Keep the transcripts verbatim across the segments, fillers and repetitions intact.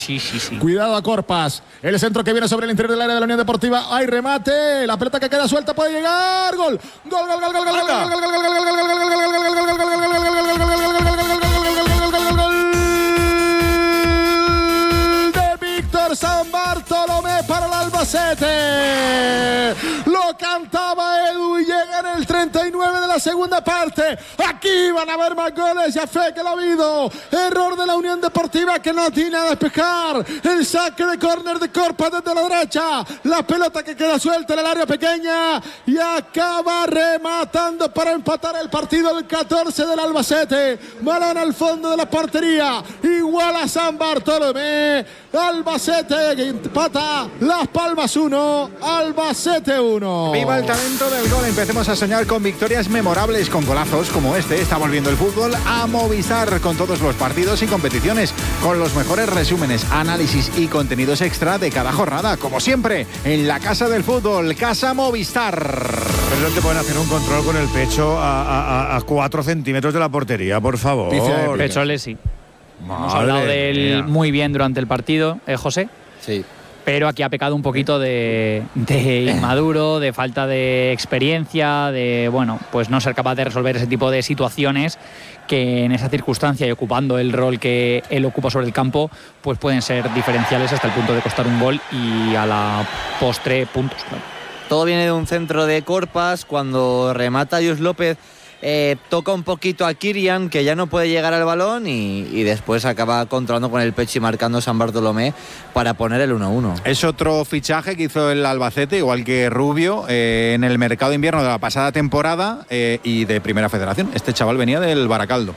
Sí, sí, sí. Cuidado a Corpas. El centro que viene sobre el interior del área de la Unión Deportiva. Hay remate. La pelota que queda suelta puede llegar. Gol. Gol, gol, gol, gol, gol, gol, gol, gol, gol, gol, gol, gol, San Bartolomé para el Albacete. Lo cantaba Edu y llega en el treinta y nueve de la segunda parte. Aquí van a haber más goles. Ya fe que lo ha habido. Error de la Unión Deportiva que no tiene a despejar. El saque de córner de Corpas desde la derecha. La pelota que queda suelta en el área pequeña y acaba rematando para empatar el partido del catorce del Albacete. Balón al fondo de la portería. Igual a San Bartolomé. Albacete que empata. Las Palmas uno, Albacete uno. Viva el talento del gol. Empecemos a soñar con victorias memorables, con golazos como este. Está volviendo el fútbol a Movistar con todos los partidos y competiciones, con los mejores resúmenes, análisis y contenidos extra de cada jornada, como siempre, en la Casa del Fútbol, Casa Movistar. Pero no te pueden hacer un control con el pecho a, a, a cuatro centímetros de la portería, por favor. Pecholes, sí. Madre Hemos hablado de él mía. muy bien durante el partido, ¿eh, José? Sí. Pero aquí ha pecado un poquito de, de inmaduro, de falta de experiencia, de, bueno, pues no ser capaz de resolver ese tipo de situaciones que en esa circunstancia y ocupando el rol que él ocupa sobre el campo, pues pueden ser diferenciales hasta el punto de costar un gol y a la postre puntos. Claro. Todo viene de un centro de Corpas. Cuando remata Jus López, Eh, toca un poquito a Kirian, que ya no puede llegar al balón, y, y después acaba controlando con el pecho y marcando San Bartolomé para poner el uno a uno. Es otro fichaje que hizo el Albacete, igual que Rubio, eh, en el mercado de invierno de la pasada temporada eh, y de Primera Federación. Este chaval venía del Baracaldo.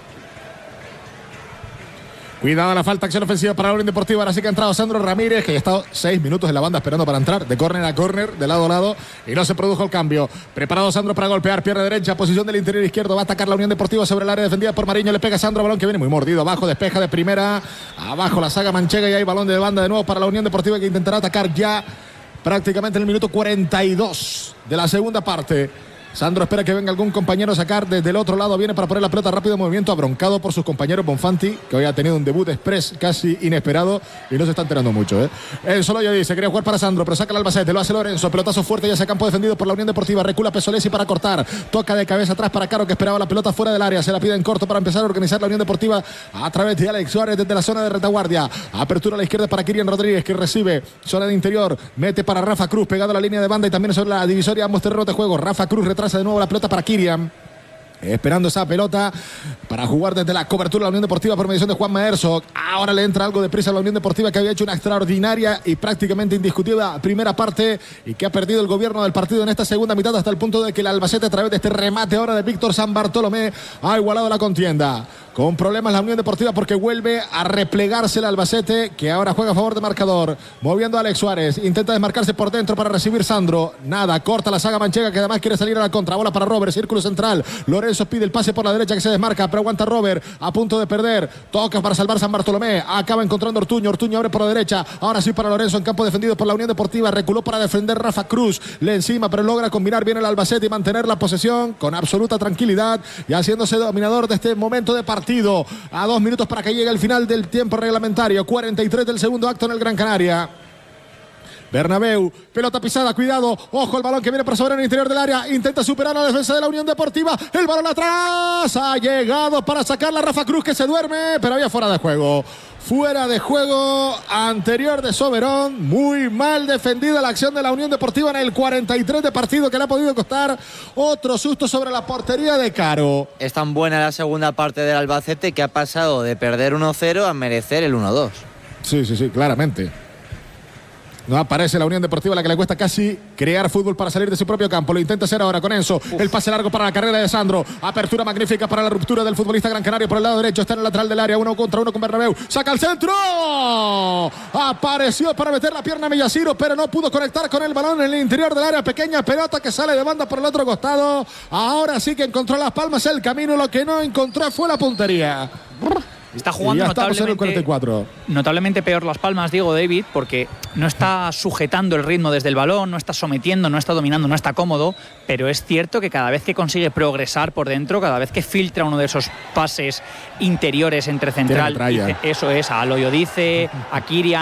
Cuidado la falta, acción ofensiva para la Unión Deportiva. Ahora sí que ha entrado Sandro Ramírez, que ya ha estado seis minutos en la banda esperando para entrar, de córner a córner, de lado a lado, y no se produjo el cambio. Preparado Sandro para golpear, pierna derecha, posición del interior izquierdo, va a atacar la Unión Deportiva sobre el área defendida por Mariño, le pega Sandro, balón que viene muy mordido, abajo, despeja de primera, abajo la saga manchega y hay balón de banda de nuevo para la Unión Deportiva, que intentará atacar ya prácticamente en el minuto cuarenta y dos de la segunda parte. Sandro espera que venga algún compañero a sacar desde el otro lado. Viene para poner la pelota rápido en movimiento, abroncado por sus compañeros. Bonfanti, que hoy ha tenido un debut express casi inesperado y no se está enterando mucho. ¿eh? El Soloyo dice, quería jugar para Sandro, pero saca el Albacete, lo hace Lorenzo. Pelotazo fuerte y hacia campo defendido por la Unión Deportiva. Recula Pesolesi para cortar. Toca de cabeza atrás para Caro, que esperaba la pelota fuera del área. Se la pide en corto para empezar a organizar la Unión Deportiva a través de Alex Suárez desde la zona de retaguardia. Apertura a la izquierda para Kirian Rodríguez, que recibe. Zona de interior. Mete para Rafa Cruz, pegado a la línea de banda y también sobre la divisoria. Ambos terrenos de juego. Rafa Cruz retrasa de nuevo la pelota para Kirian, esperando esa pelota para jugar desde la cobertura de la Unión Deportiva por mediación de Juan Herzog. Ahora le entra algo de prisa a la Unión Deportiva, que había hecho una extraordinaria y prácticamente indiscutible primera parte y que ha perdido el gobierno del partido en esta segunda mitad, hasta el punto de que el Albacete, a través de este remate ahora de Víctor San Bartolomé, ha igualado la contienda. Con problemas la Unión Deportiva porque vuelve a replegarse el Albacete, que ahora juega a favor de marcador. Moviendo a Alex Suárez. Intenta desmarcarse por dentro para recibir Sandro. Nada, corta la saga manchega, que además quiere salir a la contra. Bola para Robert, círculo central. Lorenzo pide el pase por la derecha, que se desmarca, pero aguanta Robert. A punto de perder. Toca para salvar San Bartolomé. Acaba encontrando Ortuño. Ortuño abre por la derecha. Ahora sí para Lorenzo en campo defendido por la Unión Deportiva. Reculó para defender Rafa Cruz. Le encima, pero logra combinar bien el Albacete y mantener la posesión con absoluta tranquilidad y haciéndose dominador de este momento de partido. A dos minutos para que llegue el final del tiempo reglamentario. cuarenta y tres del segundo acto en el Gran Canaria. Bernabéu, pelota pisada, cuidado, ojo el balón que viene por sobre el interior del área, intenta superar a la defensa de la Unión Deportiva, el balón atrás, ha llegado para sacarla Rafa Cruz, que se duerme, pero había fuera de juego. Fuera de juego anterior de Soberón. Muy mal defendida la acción de la Unión Deportiva en el cuarenta y tres de partido, que le ha podido costar otro susto sobre la portería de Caro. Es tan buena la segunda parte del Albacete que ha pasado de perder uno cero a merecer el uno dos. Sí, sí, sí, claramente. No aparece la Unión Deportiva, la que le cuesta casi crear fútbol para salir de su propio campo. Lo intenta hacer ahora con Enzo. Uf. El pase largo para la carrera de Sandro. Apertura magnífica para la ruptura del futbolista gran canario por el lado derecho. Está en el lateral del área. Uno contra uno con Bernabéu. Saca el centro. Apareció para meter la pierna a Millaciro, pero no pudo conectar con el balón en el interior del área. Pequeña pelota que sale de banda por el otro costado. Ahora sí que encontró las palmas el camino. Lo que no encontró fue la puntería. Está jugando notablemente, notablemente peor Las Palmas, Diego David, porque no está sujetando el ritmo desde el balón, no está sometiendo, no está dominando, no está cómodo, pero es cierto que cada vez que consigue progresar por dentro, cada vez que filtra uno de esos pases interiores entre central, dice, eso es, a Loyo dice, a Kirian,